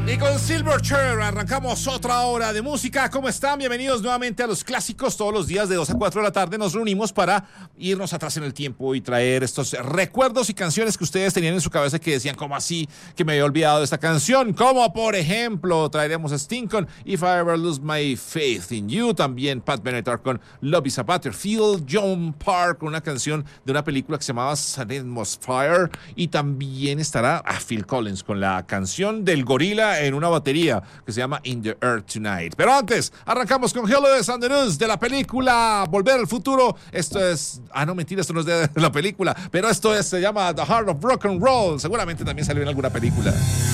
Y con Silverchair arrancamos otra hora de música. ¿Cómo están? Bienvenidos nuevamente a los clásicos. Todos los días de 2 a 4 de la tarde nos reunimos para irnos atrás en el tiempo y traer estos recuerdos y canciones que ustedes tenían en su cabeza que decían, ¿cómo así que me había olvidado de esta canción? Como por ejemplo, traeremos a Sting con If I Ever Lose My Faith in You. También Pat Benatar con Love is a Battlefield. John Park con una canción de una película que se llamaba Sun Atmosphere. Y también estará Phil Collins con la canción del gorila en una batería que se llama In the Earth Tonight. Pero antes, arrancamos con Hello de Sanders de la película Volver al Futuro. Esto es... no, mentira, esto no es de la película, pero esto es, se llama The Heart of Rock and Roll. Seguramente también salió en alguna película.